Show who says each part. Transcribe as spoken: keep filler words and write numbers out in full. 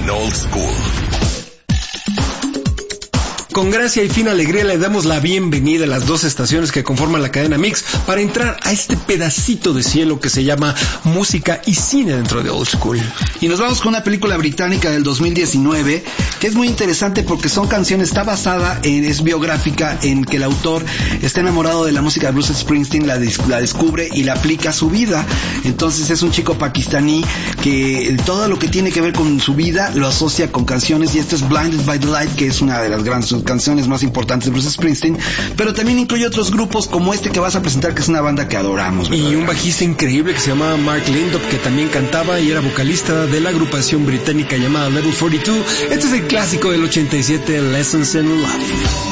Speaker 1: en Old School.
Speaker 2: Con gracia y fina alegría le damos la bienvenida a las dos estaciones que conforman la cadena Mix para entrar a este pedacito de cielo que se llama música y cine dentro de Old School.
Speaker 3: Y nos vamos con una película británica del dos mil diecinueve que es muy interesante porque son canciones, está basada en, es biográfica en que el autor está enamorado de la música de Bruce Springsteen, la, la descubre y la aplica a su vida. Entonces es un chico pakistaní que todo lo que tiene que ver con su vida lo asocia con canciones, y esto es Blinded by the Light, que es una de las grandes canciones más importantes de Bruce Springsteen, pero también incluye otros grupos como este que vas a presentar, que es una banda que adoramos, ¿verdad?
Speaker 2: Y un bajista increíble que se llamaba Mark Lindop, que también cantaba y era vocalista de la agrupación británica llamada Level cuarenta y dos. Este es el clásico del ochenta y siete, Lessons in Love.